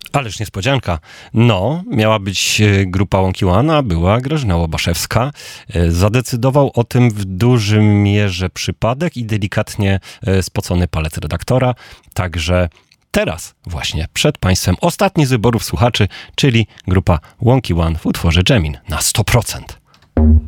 Ależ niespodzianka. No, miała być grupa Łąki One, a była Grażyna Łobaszewska. Zadecydował o tym w dużym mierze przypadek i delikatnie spocony palec redaktora. Także teraz właśnie przed Państwem ostatni z wyborów słuchaczy, czyli grupa Łąki One w utworze Jamin na 100%.